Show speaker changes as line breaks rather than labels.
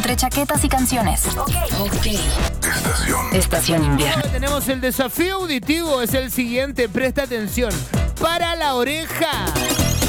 entre chaquetas y canciones. Ok. Estación invierno.
Tenemos el desafío auditivo, es el siguiente, presta atención. Para la oreja.